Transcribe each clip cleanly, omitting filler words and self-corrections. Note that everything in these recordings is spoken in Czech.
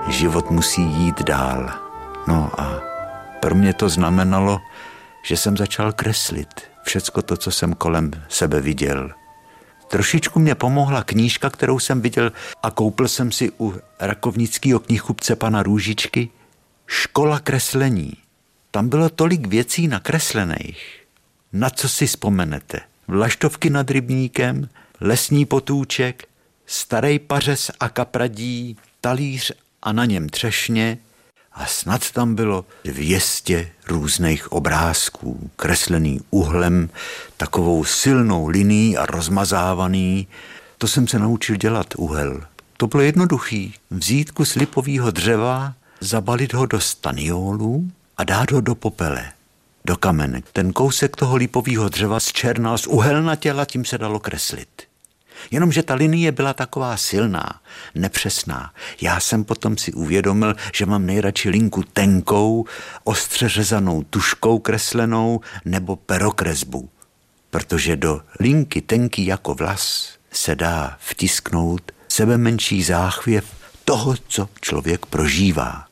život musí jít dál. No a pro mě to znamenalo, že jsem začal kreslit všecko to, co jsem kolem sebe viděl. Trošičku mě pomohla knížka, kterou jsem viděl a koupil jsem si u rakovnického knihkupce pana Růžičky Škola kreslení. Tam bylo tolik věcí nakreslených. Na co si vzpomenete? Vlaštovky nad rybníkem, lesní potůček, starý pařez a kapradí, talíř a na něm třešně a snad tam bylo 200 různých obrázků, kreslený uhlem, takovou silnou linií a rozmazávaný. To jsem se naučil dělat uhel. To bylo jednoduchý. Vzít kus lipového dřeva, zabalit ho do staniolů a dát ho do popele, do kamene. Ten kousek toho lipového dřeva zčernal z uhelnatěla, tím se dalo kreslit. Jenomže ta linie byla taková silná, nepřesná. Já jsem potom si uvědomil, že mám nejradši linku tenkou, ostře řezanou tuškou kreslenou nebo perokresbu. Protože do linky tenký jako vlas se dá vtisknout sebemenší záchvěv toho, co člověk prožívá.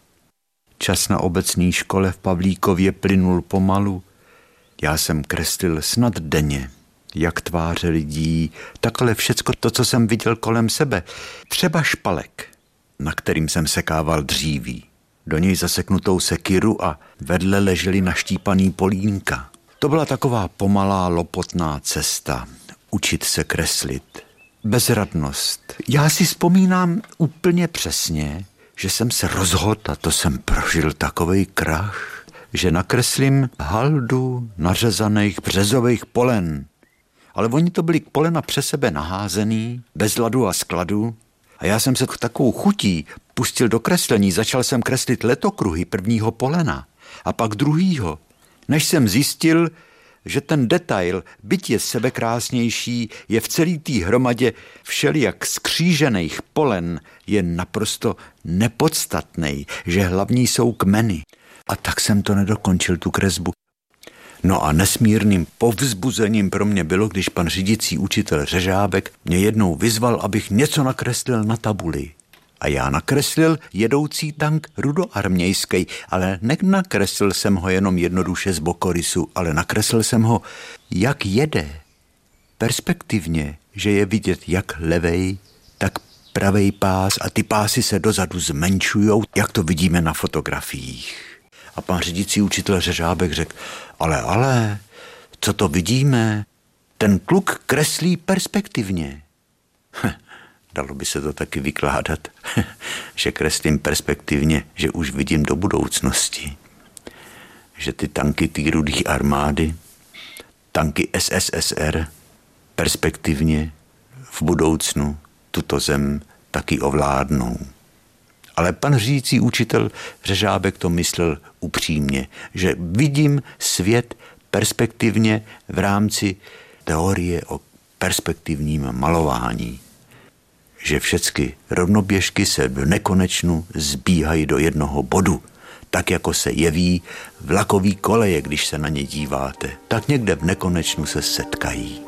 Čas na obecné škole v Pavlíkově plynul pomalu. Já jsem kreslil snad denně, jak tváře lidí, takhle všecko to, co jsem viděl kolem sebe. Třeba špalek, na kterým jsem sekával dříví. Do něj zaseknutou sekiru a vedle leželi naštípaný polínka. To byla taková pomalá, lopotná cesta. Učit se kreslit. Bezradnost. Já si vzpomínám úplně přesně, že jsem se rozhodl, a to jsem prožil takovej krach, že nakreslím haldu nařezaných březových polen. Ale oni to byli polena přes sebe naházený, bez ladu a skladu. A já jsem se takovou chutí pustil do kreslení, začal jsem kreslit letokruhy prvního polena a pak druhýho, než jsem zjistil, že ten detail, byť je sebekrásnější, je v celé té hromadě všelijak skřížených polen, je naprosto nepodstatnej, že hlavní jsou kmeny. A tak jsem to nedokončil, tu kresbu. No a nesmírným povzbuzením pro mě bylo, když pan řídící učitel Řežábek mě jednou vyzval, abych něco nakreslil na tabuli. A já nakreslil jedoucí tank rudoarmějský, ale nenakreslil jsem ho jenom jednoduše z bokorysu, ale nakreslil jsem ho, jak jede. Perspektivně, že je vidět jak levej, tak pravej pás a ty pásy se dozadu zmenšujou, jak to vidíme na fotografiích. A pan řídící učitel Řežábek řekl, ale, co to vidíme? Ten kluk kreslí perspektivně. Dalo by se to taky vykládat, že kreslím perspektivně, že už vidím do budoucnosti. Že ty tanky té rudé armády, tanky SSSR, perspektivně v budoucnu tuto zem taky ovládnou. Ale pan řídící učitel Řežábek to myslel upřímně, že vidím svět perspektivně v rámci teorie o perspektivním malování. Že všechny rovnoběžky se v nekonečnu zbíhají do jednoho bodu, tak jako se jeví vlakový koleje, když se na ně díváte, tak někde v nekonečnu se setkají.